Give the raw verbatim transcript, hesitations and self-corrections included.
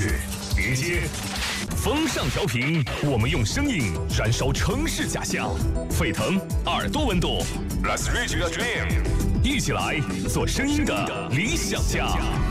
日，别接。风尚调频，我们用声音燃烧城市假象，沸腾耳朵温度。Let's reach your dream， 一起来做声音的理想家。